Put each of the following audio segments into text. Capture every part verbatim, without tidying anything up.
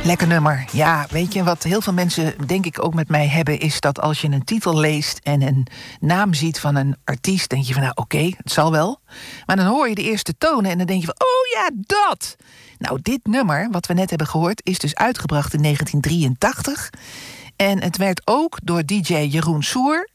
Lekker nummer. Ja, weet je, wat heel veel mensen denk ik ook met mij hebben, is dat als je een titel leest en een naam ziet van een artiest, denk je van, nou oké, okay, het zal wel. Maar dan hoor je de eerste tonen en dan denk je van, oh ja, dat! Nou, dit nummer, wat we net hebben gehoord, is dus uitgebracht in negentien drieëntachtig. En het werd ook door D J Jeroen Soer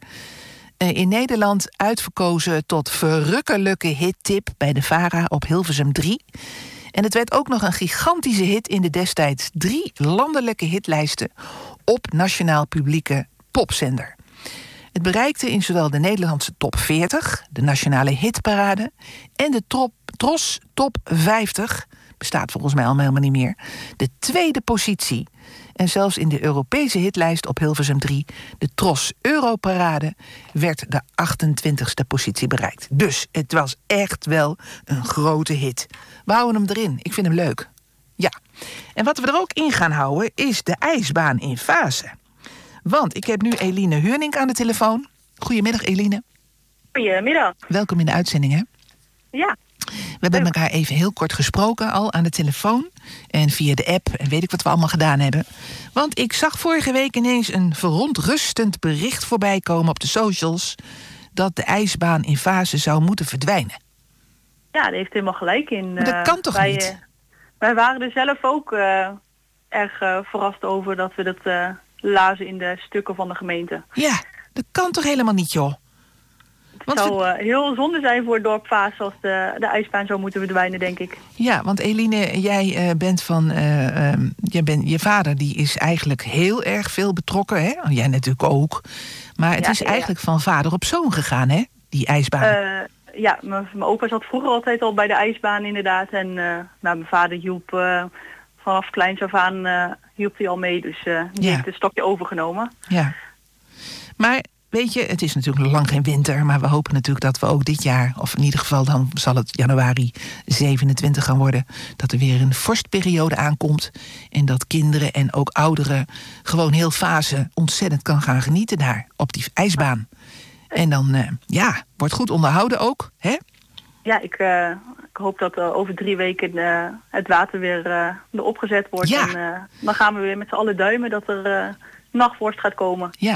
in Nederland uitverkozen tot verrukkelijke hittip bij de VARA op Hilversum drie. En het werd ook nog een gigantische hit in de destijds drie landelijke hitlijsten op nationaal publieke popzender. Het bereikte in zowel de Nederlandse top veertig, de nationale hitparade, en de top, Tros top vijftig, bestaat volgens mij al helemaal niet meer, de tweede positie. En zelfs in de Europese hitlijst op Hilversum drie, de Tros Europarade, werd de achtentwintigste positie bereikt. Dus het was echt wel een grote hit. We houden hem erin. Ik vind hem leuk. Ja. En wat we er ook in gaan houden is de ijsbaan in Vaassen. Want ik heb nu Eline Huurnink aan de telefoon. Goedemiddag, Eline. Goedemiddag. Welkom in de uitzending, hè? Ja. We hebben elkaar even heel kort gesproken al aan de telefoon en via de app en weet ik wat we allemaal gedaan hebben. Want ik zag vorige week ineens een verontrustend bericht voorbij komen op de socials dat de ijsbaan in Vaassen zou moeten verdwijnen. Ja, daar heeft helemaal gelijk in. Maar dat kan toch wij, niet? Uh, wij waren er zelf ook uh, erg uh, verrast over dat we dat uh, lazen in de stukken van de gemeente. Ja, dat kan toch helemaal niet, joh? Het want zou uh, heel zonde zijn voor het dorp Vaassen als de, de ijsbaan zou moeten verdwijnen, denk ik. Ja, want Eline, jij uh, bent van... Uh, um, jij bent, je vader die is eigenlijk heel erg veel betrokken, hè? Jij natuurlijk ook. Maar het ja, is eigenlijk ja. van vader op zoon gegaan, hè? Die ijsbaan. Uh, ja, mijn opa zat vroeger altijd al bij de ijsbaan inderdaad. En uh, nou, mijn vader hielp uh, vanaf kleins af aan uh, hielp hij al mee. Dus uh, die ja. heeft het stokje overgenomen. Ja. Maar... weet je, het is natuurlijk nog lang geen winter, maar we hopen natuurlijk dat we ook dit jaar, of in ieder geval dan zal het januari zevenentwintig gaan worden, dat er weer een vorstperiode aankomt en dat kinderen en ook ouderen gewoon heel Vaassen ontzettend kan gaan genieten daar, op die ijsbaan. En dan, uh, ja, wordt goed onderhouden ook, hè? Ja, ik, uh, ik hoop dat uh, over drie weken uh, het water weer uh, erop gezet wordt. Ja. En uh, dan gaan we weer met z'n allen duimen dat er... Uh, nachtvorst gaat komen. Ja,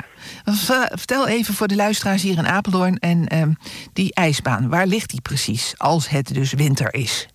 vertel even voor de luisteraars hier in Apeldoorn en um, die ijsbaan, waar ligt die precies als het dus winter is?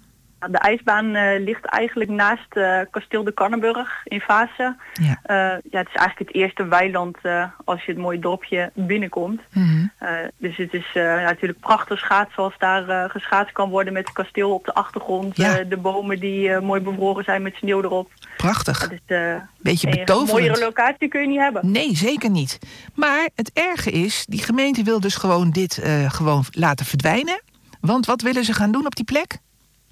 De ijsbaan uh, ligt eigenlijk naast uh, Kasteel de Kannenburg in Vaassen. Ja. Uh, ja, het is eigenlijk het eerste weiland uh, als je het mooie dorpje binnenkomt. Mm-hmm. Uh, dus het is uh, ja, natuurlijk prachtig schaatsen als daar uh, geschaatst kan worden met het kasteel op de achtergrond. Ja. Uh, de bomen die uh, mooi bevroren zijn met sneeuw erop. Prachtig. Dat is uh, beetje betoverend. Een mooiere locatie kun je niet hebben. Nee, zeker niet. Maar het erge is, die gemeente wil dus gewoon dit uh, gewoon laten verdwijnen. Want wat willen ze gaan doen op die plek?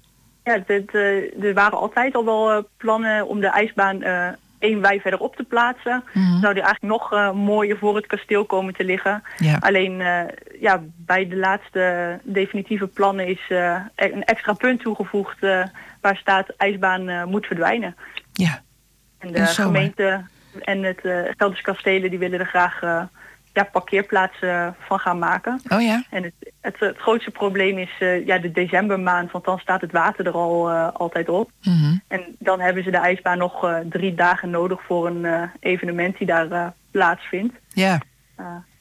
Ja, dit, uh, er waren altijd al wel uh, plannen om de ijsbaan uh, één wei verderop te plaatsen. Mm-hmm. Zou die eigenlijk nog uh, mooier voor het kasteel komen te liggen. Ja. Alleen uh, ja, bij de laatste definitieve plannen is uh, een extra punt toegevoegd uh, waar staat ijsbaan uh, moet verdwijnen. Ja. En de en gemeente en het uh, Gelderse Kastelen die willen er graag uh, ja, parkeerplaatsen van gaan maken. Oh ja. En het, het, het grootste probleem is uh, ja, de decembermaand, want dan staat het water er al uh, altijd op. Mm-hmm. En dan hebben ze de ijsbaan nog uh, drie dagen nodig voor een uh, evenement die daar uh, plaatsvindt. Ja. Uh,